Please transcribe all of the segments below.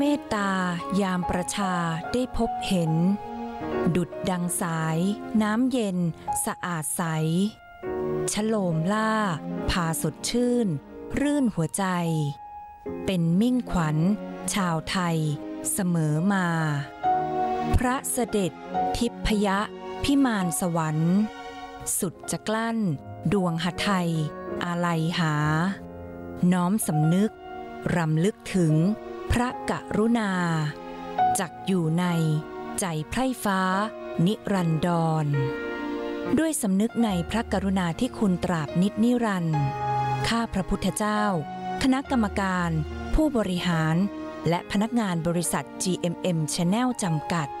เมตตายามประชาได้พบเห็นดุจดังสายน้ำเย็นสะอาดใสชโลมล่าพาสดชื่นรื่นหัวใจเป็นมิ่งขวัญชาวไทยเสมอมาพระเสด็จทิพยพิมานสวรรค์สุดจะกลั้นดวงหทัยอาลัยหาน้อมสำนึกรำลึกถึงพระกรุณาจักอยู่ในใจไพร่ฟ้านิรันดรด้วยสำนึกในพระกรุณาที่คุณตราบนิจนิรันดร์ข้าพระพุทธเจ้าคณะกรรมการผู้บริหารและพนักงานบริษัท GMM Channel จำกัด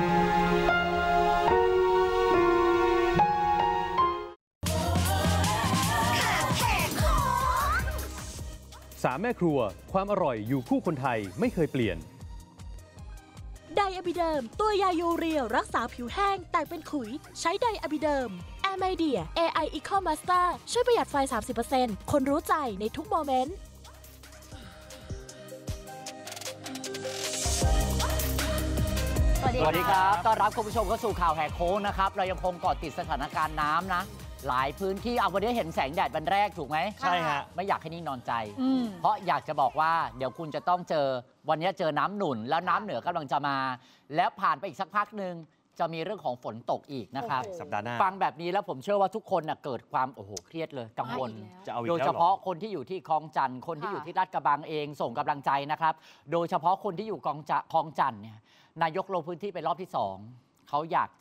สามแม่ครัวความอร่อยอยู่คู่คนไทยไม่เคยเปลี่ยนไดอะบิเดิมตัวยายูเรียรักษาผิวแห้งแตกเป็นขุยใช้ไดอะบิเดิมแอร์ไมเดีย AI Eco Master ช่วยประหยัดไฟ 30% คนรู้ใจในทุกโมเมนต์สวัสดีครับต้อนรับคุณผู้ชมเข้าสู่ข่าวแหกโค้งนะครับเรายังคงเกาะติดสถานการณ์น้ำนะหลายพื้นที่เอาวันนี้เห็นแสงแดดวันแรกถูกไหมใช่ฮะไม่อยากให้นิ่งนอนใจเพราะอยากจะบอกว่าเดี๋ยวคุณจะต้องเจอวันนี้เจอน้ำหนุนแล้วน้ำเหนือกำลังจะมาแล้วผ่านไปอีกสักพักหนึ่งจะมีเรื่องของฝนตกอีกนะครับสัปดาห์หน้าฟังแบบนี้แล้วผมเชื่อว่าทุกคนเกิดความเครียดเลยกังวลโดยเฉพาะคนที่อยู่ที่คลองจันทร์คนที่อยู่ที่ลาดกระบังเองส่งกำลังใจนะครับโดยเฉพาะคนที่อยู่คลองจันทร์เนี่ยนายกลงพื้นที่ไปรอบที่2เขาอยาก